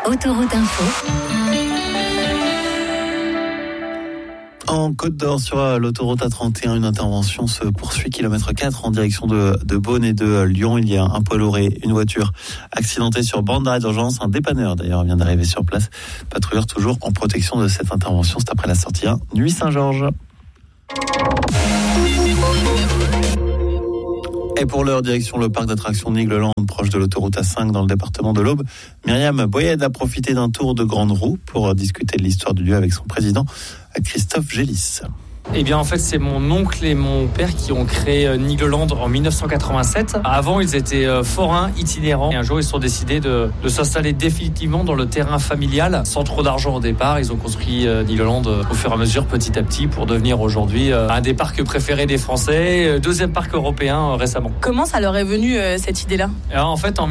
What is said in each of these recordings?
Autoroute Info. En Côte d'Or, sur l'autoroute A31, une intervention se poursuit, kilomètre 4 en direction de Beaune et de Lyon. Il y a un poids lourd et une voiture accidentée sur bande d'arrêt d'urgence. Un dépanneur d'ailleurs vient d'arriver sur place. Patrouilleur toujours en protection de cette intervention. C'est après la sortie 1, Nuit Saint-Georges. Et pour l'heure, direction le parc d'attractions Nigloland, proche de l'autoroute A5 dans le département de l'Aube. Myriam Boyed a profité d'un tour de grande roue pour discuter de l'histoire du lieu avec son président, Christophe Gélis. Eh bien, en fait, c'est mon oncle et mon père qui ont créé Nigloland en 1987. Avant, ils étaient forains itinérants. Et un jour, ils se sont décidés de s'installer définitivement dans le terrain familial. Sans trop d'argent au départ, ils ont construit Nigloland au fur et à mesure, petit à petit, pour devenir aujourd'hui un des parcs préférés des Français, deuxième parc européen récemment. Comment ça leur est venu cette idée-là ? Alors, en fait, en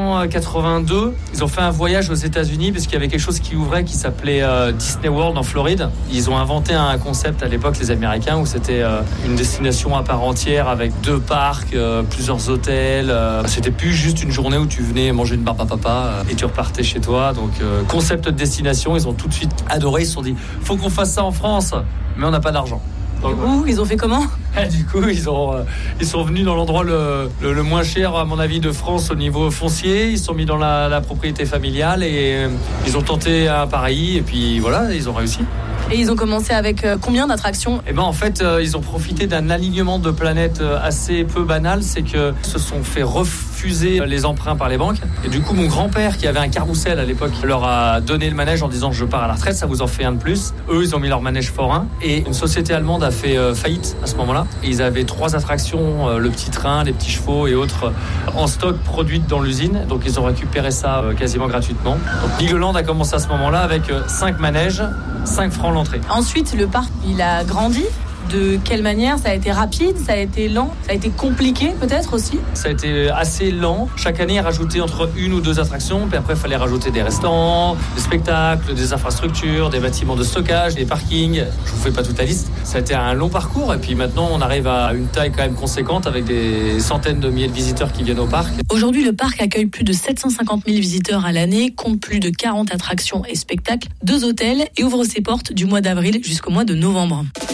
1982, ils ont fait un voyage aux États-Unis parce qu'il y avait quelque chose qui ouvrait qui s'appelait Disney World en Floride. Ils ont inventé un concept à l'époque, les Américains, où c'était une destination à part entière avec 2 parcs, plusieurs hôtels. C'était plus juste une journée où tu venais manger une barbe à papa et tu repartais chez toi. Donc concept de destination, ils ont tout de suite adoré. Ils se sont dit, faut qu'on fasse ça en France, mais on n'a pas d'argent. Du coup, ils ont fait comment ? Du coup, ils sont venus dans l'endroit le moins cher, à mon avis, de France au niveau foncier. Ils sont mis dans la propriété familiale et ils ont tenté un pari. Et puis voilà, ils ont réussi. Et ils ont commencé avec combien d'attractions ? Eh ben en fait, ils ont profité d'un alignement de planètes assez peu banal. C'est que se sont fait refuser les emprunts par les banques. Et du coup, mon grand-père, qui avait un carrousel à l'époque, leur a donné le manège en disant « je pars à la retraite, ça vous en fait un de plus ». Eux, ils ont mis leur manège forain. Et une société allemande a fait faillite à ce moment-là. Et ils avaient 3 attractions, le petit train, les petits chevaux et autres, en stock produites dans l'usine. Donc ils ont récupéré ça quasiment gratuitement. Donc Nigloland a commencé à ce moment-là avec 5 manèges, 5 francs l'entrée. Ensuite, le parc, il a grandi. De quelle manière ? Ça a été rapide, ça a été lent, ça a été compliqué peut-être aussi ? Ça a été assez lent. Chaque année, il rajoutait entre 1 ou 2 attractions. Puis après, il fallait rajouter des restaurants, des spectacles, des infrastructures, des bâtiments de stockage, des parkings. Je vous fais pas toute la liste. Ça a été un long parcours. Et puis maintenant, on arrive à une taille quand même conséquente avec des centaines de milliers de visiteurs qui viennent au parc. Aujourd'hui, le parc accueille plus de 750 000 visiteurs à l'année, compte plus de 40 attractions et spectacles, 2 hôtels et ouvre ses portes du mois d'avril jusqu'au mois de novembre.